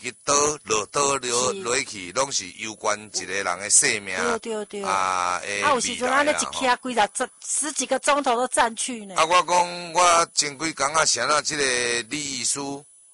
击刀落刀落去，拢是攸关一个人的性命。 对。 有时阵安尼一徛十几个钟头都占去呢。 我讲我前几工啊，想到这个李医师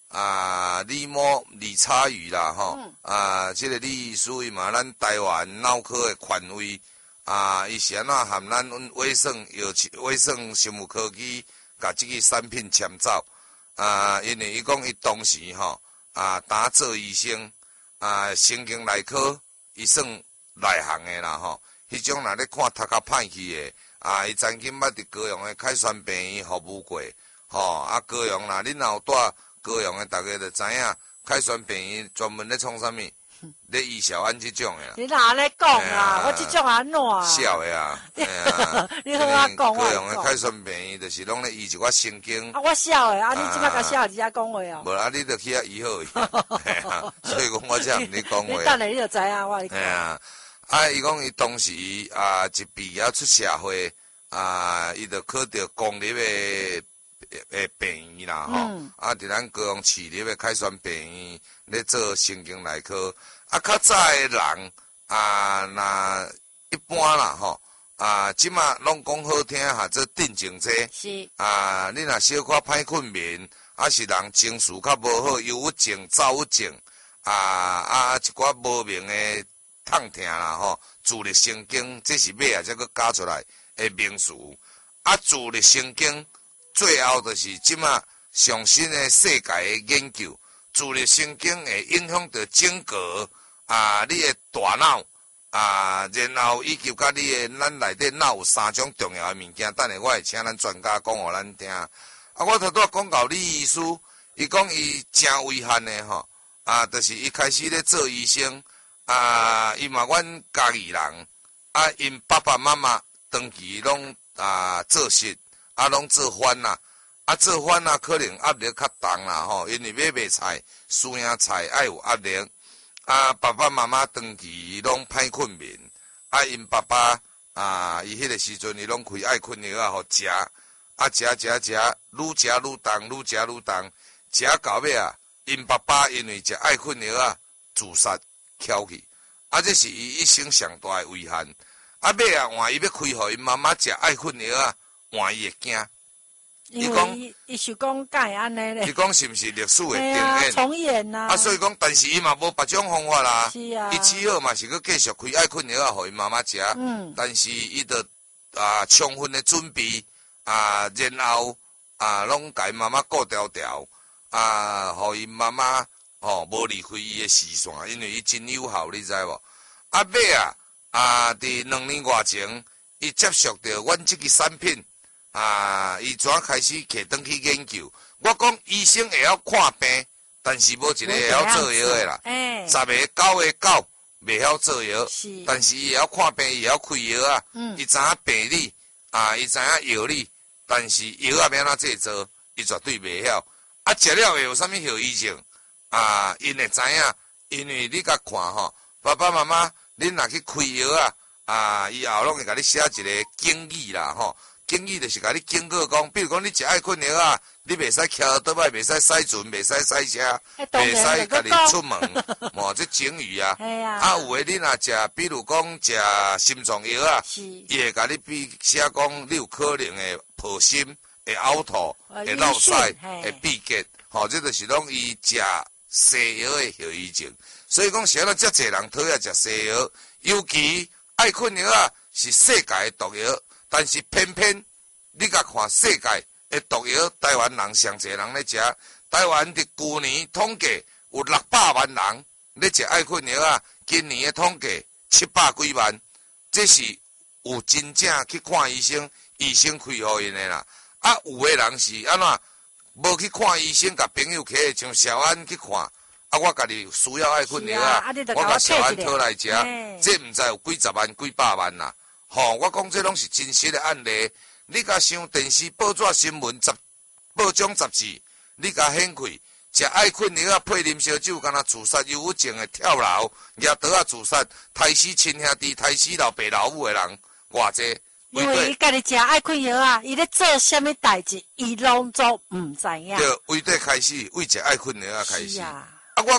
李差宇啦，这个李医师伊嘛，咱台湾脑科的权威伊是安怎含咱卫生生物科技，甲这个产品签走因为伊讲伊当时当做医生神经内科伊算内行的啦迄种若咧看读较歹去的伊曾经捌伫高雄的凯旋病院服务过高雄啦，恁若有住高雄的，大家就知影凯旋病院专门咧创啥物，咧医小安这种的啦。 你哪安尼讲啊？我这种安怎啊？ 笑的啊！ 你好我讲高雄的凯旋病院就是拢咧医一寡神经。 我笑的你即摆甲笑人家讲话哦。 无你就去遐医好伊。所以讲我才毋咧讲话。 你等下你就知影我。 伊讲伊当时一毕业出社会伊就考到公立的病院啦伫咱高雄市立的凯旋病院咧做神经内科较早的人那一般啦即马拢讲好听做镇静剂是你若小可歹困眠是人情绪较无好，忧郁症、躁郁症一寡无明的痛痛啦自律神经，这是尾才佫加出来的名词自律神经。最后就是即马上新的世界的研究，自律神经会影响到整个你的大脑然后以及甲你的咱内底脑有3种重要的物件。等下我会请咱专家讲互咱听。我头拄讲到李医师，伊讲伊真危险的就是伊开始咧做医生伊嘛阮家己人因爸爸妈妈长期拢做事。拢做饭啦，做饭可能压力较重啦因为买卖菜、输赢菜爱有压力爸爸妈妈长期拢歹困眠因爸爸伊迄个时阵伊拢开爱困药互食食愈食愈重，食到尾因爸爸因为食爱困药自杀翘去这是伊一生上大的危险尾换伊要开互因妈妈食爱困药换伊会惊， 因为伊是讲敢会安尼咧？ 你讲是毋是历史会重演？ 重演所以讲，但是伊嘛无别种方法啦。 是啊。 伊只好嘛是佮继续开爱困药互伊妈妈食。但是伊就充分的准备然后拢甲伊妈妈顾条条互伊妈妈无离开伊的视线，因为伊真有效，你知无？尾伫2年外前，伊接触到阮即个产品。伊怎开始摕转去研究？我讲医生会晓看病，但是无一个会晓做药的啦。10个9个9袂晓做药，但是伊会晓看病，伊会晓开药伊知影病理伊知影药理，但是药要安怎制作，伊绝对袂晓。食了会有啥物后遗症？因会知影，因为你甲看爸爸妈妈，恁若去开药以后拢会甲你写一个建议啦建议就是甲你警告讲，比如讲你食爱困药你袂使徛倒摆，袂使洗船，袂使洗车，袂使家己出门，这警语有诶你若食，比如讲食心脏药伊会甲你写讲你有可能会破心，会呕吐，会落屎，会闭结，这就是拢伊食西药的后遗症。所以讲，现在遮侪人讨厌食西药，尤其爱困药是世界的毒药。但是偏偏你甲看世界的毒药，台湾人上侪人咧食。台湾伫去年统计有600万人咧食爱困药今年的统计700几万，这是有真正去看医生，医生开互因的啦。有的人是安怎无去看医生，甲朋友去像小安去看。我家己需要爱困药我甲小安讨来食，这毋知有几十万、几百万啦。我讲这拢是真实的案例。你甲上电视、报纸、新闻、报章、杂志，你甲掀开，食爱困药配啉烧酒，敢若自杀、忧郁症的跳楼、举刀自杀、杀死亲兄弟、杀死老爸老母的人，偌济。 因为伊家己食爱困药伊咧做啥物代志，伊拢总毋知影。 对，为底开始，为食爱困药开始。我讲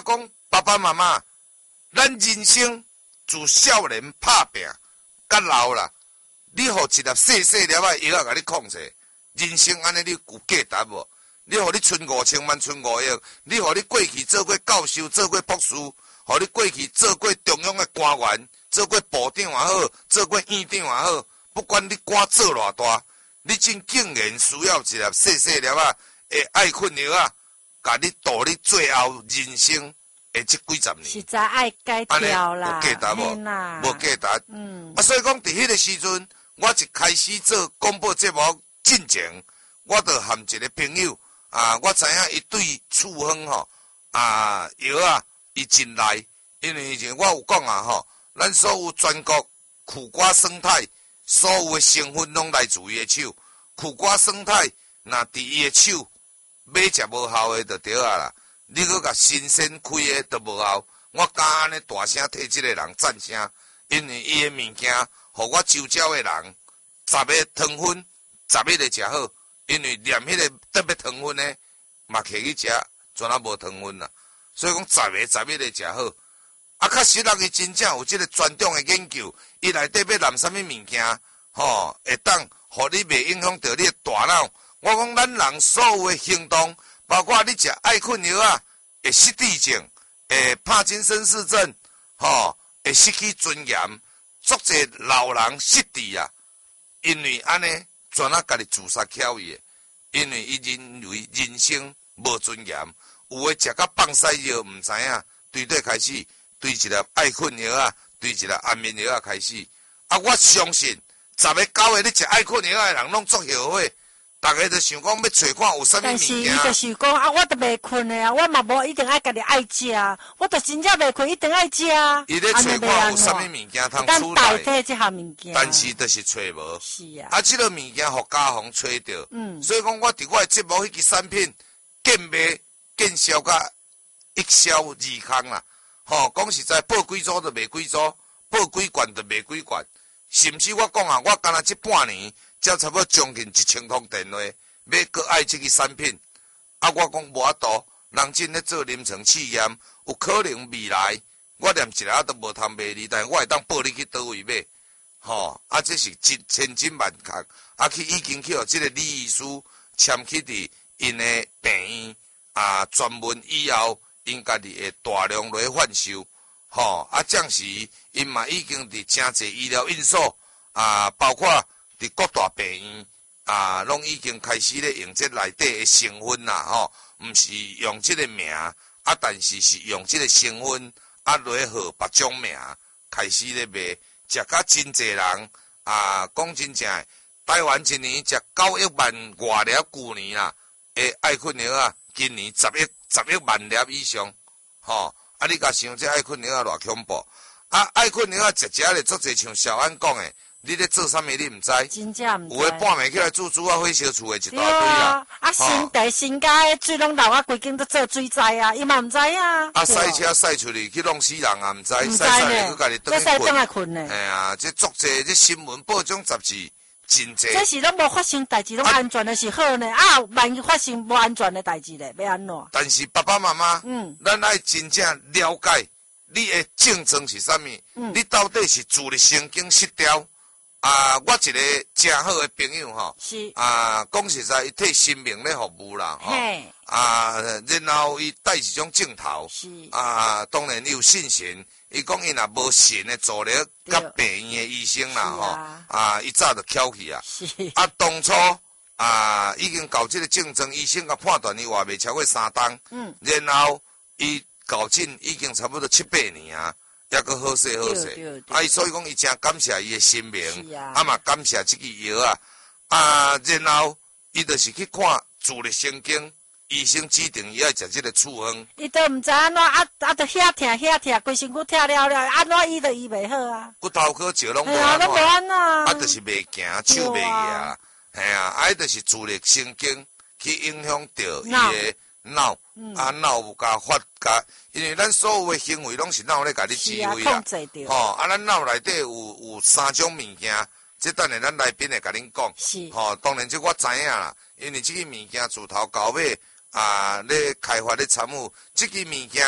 爸爸妈妈，咱人生自少年拍拼，甲老啦，你互一粒细细粒仔药仔甲你控制，人生安尼你有价值无？你互你存5000万，存5亿，你互你过去做过教授，做过博士，互你过去做过中央的官员，做过部长也好，做过院长也好，不管你官做偌大，你真竟然需要一粒细细粒仔的爱困药啊，甲你度你最后人生的这几十年。 实在爱改掉啦， 有价值无？无价值。所以讲，伫迄个时阵，我一开始做广播节目进前，我就含一个朋友我知影伊对处方药伊真来，因为以前我有讲咱所有全国苦瓜生态，所有的成分拢来自伊的手。苦瓜生态，若伫伊的手买食无效的就对啦。你搁甲新鲜开的都无效，我敢安尼大声替即个人赞声，因为伊的物件，互我周遭的人10个糖分，10个来食好，因为念迄个特别糖分呢，嘛摕去食，全啊无糖分啦。所以讲10个来食好，确实人伊真正有即个专长的研究，伊内底要含啥物物件，会当互你袂影响到你的大脑。我讲咱人所有的行动，包括你食爱困药会失智症，会帕金森氏症，会失去尊严，足侪老人失智因为安尼全家己自杀翘伊的，因为伊认为人生无尊严，有诶食到放屎药毋知影，对对开始对一粒爱困药对一粒安眠药开始。我相信10个9个你食爱困药的人拢足后悔。大家就想讲要找看有啥物物件， 但是伊就是讲我都袂困的我嘛无一定爱家己爱食，我都真正袂困，一定爱食。 伊咧找看有啥物物件通出来， 代替这项物件， 但是就是找无。 是这个物件互家方找到。所以讲我伫我的节目迄支产品见卖见销甲一销二空啦。讲实在，报几组就卖几组，报几罐就卖几罐。甚至我讲我干那这半年。才差不多将近1000通电话，要搁爱这个产品。我讲无法度，人真咧做临床试验，有可能未来我连一个都无通卖你，但我会当报你去倒位买。这是千金万确，已经去互这个李医师签去伫因的病院专门以后因家己会大量来贩售。暂时因嘛已经伫真侪医疗因素包括。伫各大病院拢已经开始咧用这内底的成分啦，毋是用这个名但是是用这个成分来号别种名开始咧卖，食甲真侪人讲真正的，台湾一年食9亿万外粒，旧年爱困药今年10亿万粒以上，你甲想这爱困药偌恐怖？爱困药食咧足侪像小安讲的。你咧做啥物？你毋知？ 真正毋知。 有诶半暝起来煮火烧厝诶一大堆新地新家诶水拢流规间都做水灾伊嘛毋知赛车赛出去去弄死人毋知， 呢？ 赛去家己倒来困呢。 这足侪这新闻报章杂志真侪。 这是拢无发生代志，拢安全的是好呢。万一发生无安全的代志咧，要安怎？ 但是爸爸妈妈，咱爱真正了解你诶症状是啥物，你到底是自律神经失调。我一个真好的朋友是讲实在，伊替生命咧服务啦然后伊带一种镜头， 是当然伊有信心。伊讲伊若无神的助力，甲病院的医生啦伊早就翘去当初已经到这个症状，医生甲判断伊活袂超过3冬，然后伊到诊已经差不多7、8年抑阁好势好势，所以讲伊真感谢伊的生命，嘛感谢这支药然后伊就是去看自律神经，医生指定伊爱食这个处方， 伊都毋知安怎就遐痛，规身躯痛了，安怎医都医袂好骨头壳石拢无安就是袂行，手袂举，就是自律神经去影响到伊的脑，脑有发因为咱所有的行为拢是脑咧甲你指挥啦，咱脑内底有3种物件，这等下咱来宾会甲恁讲，当然这我知影啦，因为这个物件自头到尾咧开发咧参与，这个物件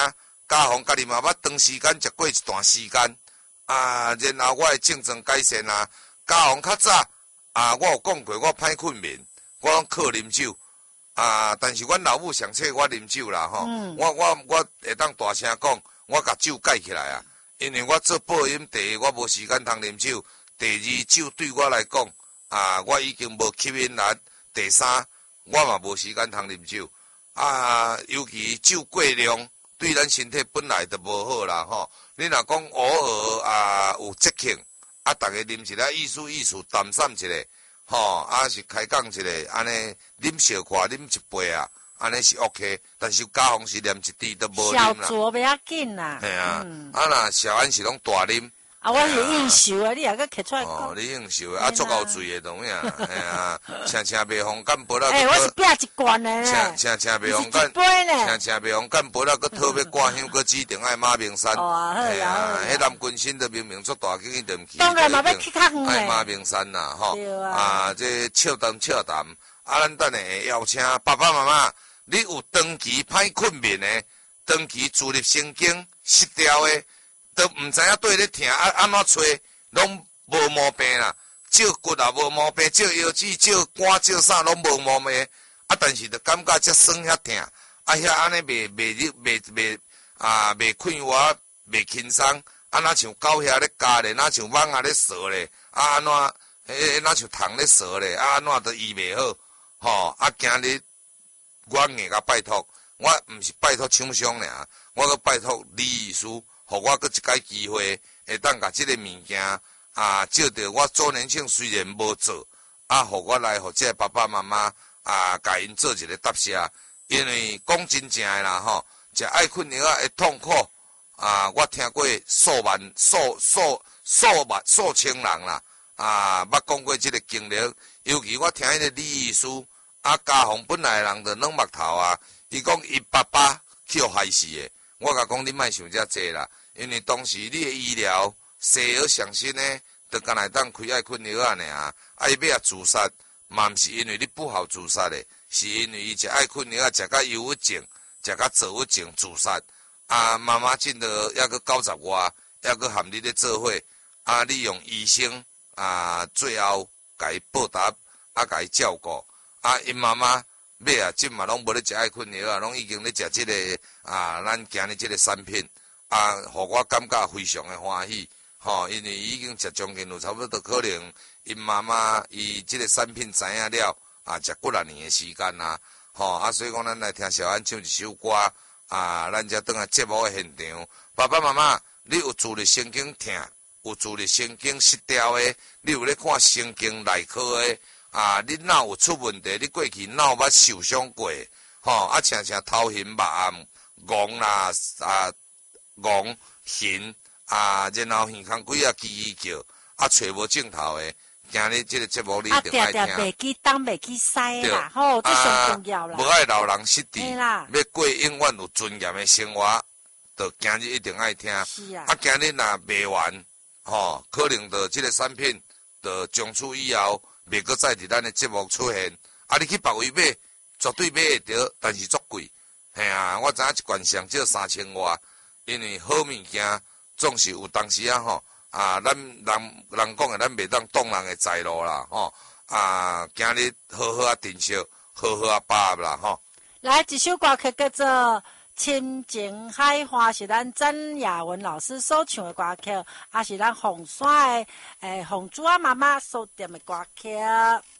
家父家己嘛捌长时间食过一段时间，然后我会症状改善啊。家父较早我有讲过，我歹困眠，我拢靠啉酒但是阮老母上册我啉酒啦吼，我会当大声讲，我甲酒戒起来啊，因为我做播音，第一我无时间通啉酒，第二酒对我来讲我已经无吸引力，第三我嘛无时间通啉酒尤其酒过量。对咱身体本来就无好啦吼，你若讲偶尔有节庆逐个啉一下意思淡散一下吼，是开讲一下，安尼啉小块啉一杯安尼是 OK， 但是家父是连一滴都无啉啦。 小酌不要紧啦。 嘿若小安是拢大啉。 我是应酬你也搁摕出来讲。 你应酬足够醉的当呀，请袂红干杯啦。 我是拼一罐的咧。 请袂红干，请袂红干杯啦，搁特别挂香，搁指定爱马明山。迄南军新的明明做大景伊就唔去。 当然嘛要去较远爱马明山啦，吼。这笑谈。咱等下邀请爸爸妈妈，你有长期歹困眠的，长期自律神经失调的。都唔知影对咧疼安怎找，拢无毛病啦。照骨也无毛病，照腰子、照肝、照啥拢无毛病。但是就感觉遮酸遐疼，遐安尼袂快活，袂轻松。哪像狗遐咧咬咧，哪像蠓仔咧踅咧，安怎哪像虫咧踅咧，安怎都医袂好。吼，今日我硬甲拜托，我毋是拜托厂商尔，我搁拜托李医师。互我搁一摆机会，会当甲即个物件照着我周年庆虽然无做，互我来互即个爸爸妈妈甲因做一个答谢。因为讲真正诶啦吼，食爱困药会痛苦我听过数千人啦捌讲过即个经历。尤其我听迄个李医师家父本来人就软目头伊讲伊爸爸去互害死诶。我甲讲你莫想遮济啦。因为当时你的医疗西药上新呢，就干来当开爱困药尔伊要自杀，嘛毋是因为你不好自杀的，是因为伊食爱困药食到忧郁症，食到躁郁症自杀。妈妈真的抑个90外，抑个含你咧做伙你用医生最后甲伊报答甲伊照顾因妈妈尾即嘛拢无咧食爱困药拢已经咧食即个咱今日即个产品。互我感觉非常的欢喜，因为已经食将近有差不多可能，因妈妈伊即个产品知影了，食几啊年的时间所以讲咱来听小安唱一首歌，咱才转来节目的现场。爸爸妈妈，你有自律神经痛，有自律神经失调的，你有咧看神经内科的，你脑有出问题，你过去脑捌受伤过，常常头晕目暗、戆啦戆眩然后耳孔鬼叽叫找无镜头的。今日这个节目你一定爱听。 袂记东袂记西啦，吼，这上重要啦。 无爱老人失智，要过永远有尊严的生活，就今日一定爱听。 是今日若卖完，可能就这个产品就从此以后袂搁再伫咱的节目出现。你去别位买，绝对买会到，但是足贵。我知影一罐上少3000外。因为好物件总是有当时咱人讲的，咱袂当挡人的财路啦，今日好好珍惜，好好把握啦， 来一首歌曲叫做《亲情海花》，是咱曾雅文老师所唱的歌曲，也是咱凤山的凤珠妈妈所点的歌曲。